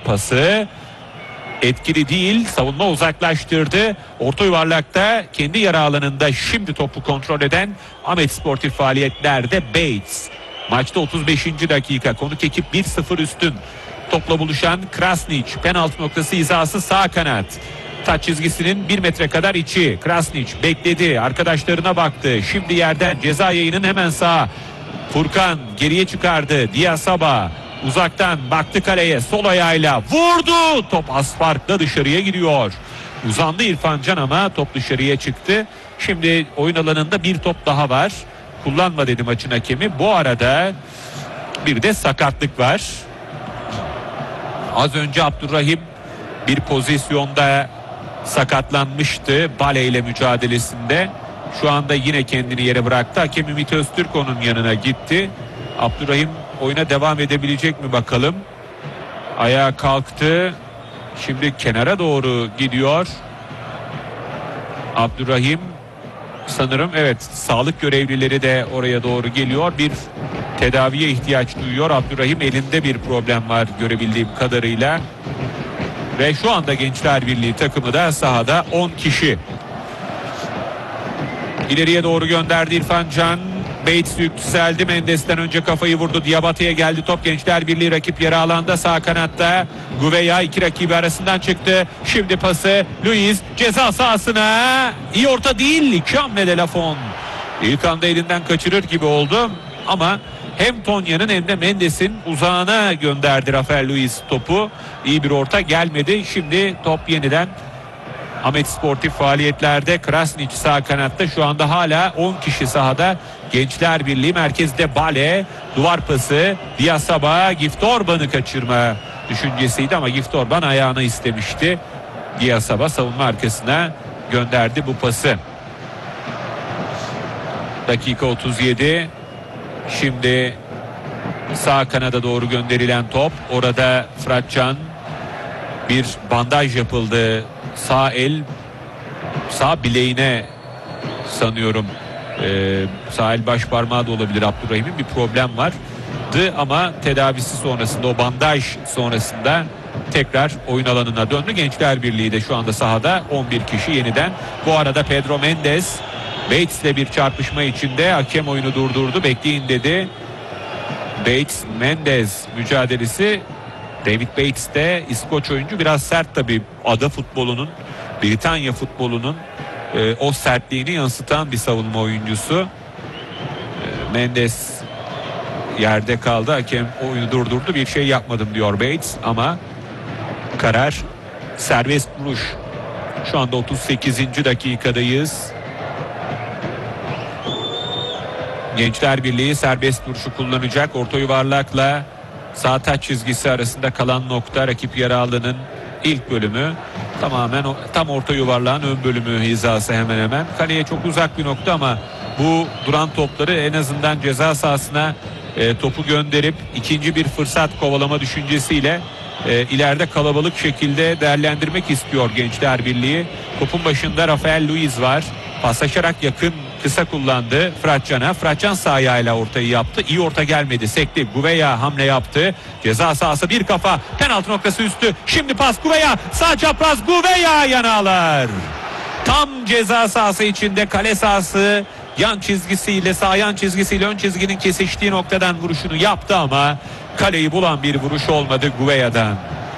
pası etkili değil, savunma uzaklaştırdı. Orta yuvarlakta kendi yarı alanında şimdi topu kontrol eden Ahmet Sportif Faaliyetler'de Bates. Maçta 35. dakika, konuk ekip 1-0 üstün. Topla buluşan Krasnić, penaltı noktası hizası sağ kanat. Taç çizgisinin 1 metre kadar içi. Krasnić bekledi, arkadaşlarına baktı. Şimdi yerden ceza yayının hemen sağa. Furkan geriye çıkardı. Diasaba uzaktan baktı kaleye, sol ayağıyla vurdu. Top az farkla dışarıya gidiyor. Uzandı İrfan Can ama top dışarıya çıktı. Şimdi oyun alanında bir top daha var. Kullanma dedi maçın hakemi. Bu arada bir de sakatlık var. Az önce Abdurrahim bir pozisyonda sakatlanmıştı Bale ile mücadelesinde. Şu anda yine kendini yere bıraktı. Hakem Ümit Öztürk onun yanına gitti. Abdurrahim oyuna devam edebilecek mi bakalım. Ayağa kalktı. Şimdi kenara doğru gidiyor. Abdurrahim sanırım, evet, sağlık görevlileri de oraya doğru geliyor. Bir tedaviye ihtiyaç duyuyor. Abdurrahim elinde bir problem var görebildiğim kadarıyla. Ve şu anda Gençler Birliği takımı da sahada 10 kişi. İleriye doğru gönderdi İrfan Can. Bates yükseldi. Mendes'ten önce kafayı vurdu. Diabate'ye geldi top. Gençler Birliği rakip yarı alanda sağ kanatta. Gouveia iki rakibi arasından çıktı. Şimdi pası Luiz ceza sahasına. İyi orta değil. İki hamlede Lafon. İlk anda elinden kaçırır gibi oldu. Ama hem Tonya'nın hem de Mendes'in uzağına gönderdi Rafael Luiz topu. İyi bir orta gelmedi. Şimdi top yeniden Ahmet Sportif Faaliyetlerde. Krasnić sağ kanatta, şu anda hala 10 kişi sahada. Gençler Birliği merkezde Bale, duvar pası Diasaba, Gift Orban'ı kaçırma düşüncesiydi ama Gift Orban ayağını istemişti. Diasaba savunma arkasına gönderdi bu pası. Dakika 37. Şimdi sağ kanada doğru gönderilen top. Orada Fıratcan, bir bandaj yapıldı. Sağ el, sağ bileğine sanıyorum, sağ el baş parmağı da olabilir, Abdurrahim'in bir problem vardı ama tedavisi sonrasında, o bandaj sonrasında tekrar oyun alanına döndü. Gençler Birliği de şu anda sahada 11 kişi yeniden. Bu arada Pedro Mendes Bates'le bir çarpışma içinde, hakem oyunu durdurdu, bekleyin dedi. Bates Mendes mücadelesi. David Bates de İskoç oyuncu, biraz sert tabii, ada futbolunun, Britanya futbolunun o sertliğini yansıtan bir savunma oyuncusu. Mendes yerde kaldı, hakem oyunu durdurdu, bir şey yapmadım diyor Bates ama karar serbest vuruş. Şu anda 38. dakikadayız. Gençler Birliği serbest vuruşu kullanacak. Orta yuvarlakla sağ taç çizgisi arasında kalan nokta rakip yarı alanının ilk bölümü. Tamamen tam orta yuvarlağın ön bölümü hizası hemen hemen. Kaleye çok uzak bir nokta ama bu duran topları en azından ceza sahasına topu gönderip ikinci bir fırsat kovalama düşüncesiyle ileride kalabalık şekilde değerlendirmek istiyor Gençler Birliği. Topun başında Rafael Luiz var. Paslaşarak yakın kısa kullandı Fıratcan'a. Fıratcan sağ ayağıyla ortayı yaptı. İyi orta gelmedi. Sekti. Gouveia hamle yaptı. Ceza sahası bir kafa. Penaltı noktası üstü. Şimdi pas Gouveia. Sağ çapraz Gouveia yanağlar. Tam ceza sahası içinde, kale sahası yan çizgisiyle, sağ yan çizgisiyle ön çizginin kesiştiği noktadan vuruşunu yaptı ama kaleyi bulan bir vuruş olmadı Gouveia'dan.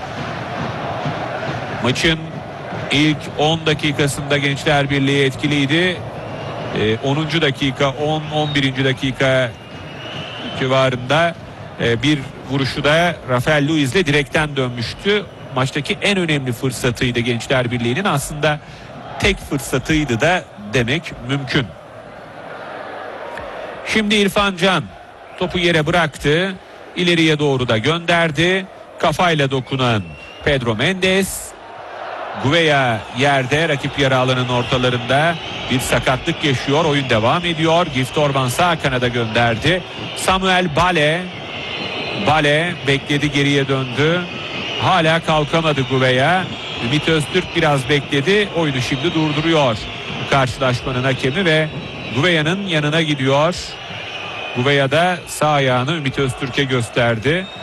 Maçın ilk 10 dakikasında Gençler Birliği etkiliydi. 10. dakika, 10-11. dakika civarında bir vuruşu da Rafael Luiz'le direkten dönmüştü. Maçtaki en önemli fırsatıydı Gençler Birliği'nin, aslında tek fırsatıydı da demek mümkün. Şimdi İrfan Can topu yere bıraktı. İleriye doğru da gönderdi. Kafayla dokunan Pedro Mendes. Gouveia yerde, rakip yarı alanın ortalarında bir sakatlık yaşıyor. Oyun devam ediyor. Gift Orban sağ kanada gönderdi. Samuel Bale bekledi, geriye döndü. Hala kalkamadı Gouveia. Ümit Öztürk biraz bekledi. Oyunu şimdi durduruyor bu karşılaşmanın hakemi ve Gouveia'nın yanına gidiyor. Gouveia da sağ ayağını Ümit Öztürk'e gösterdi.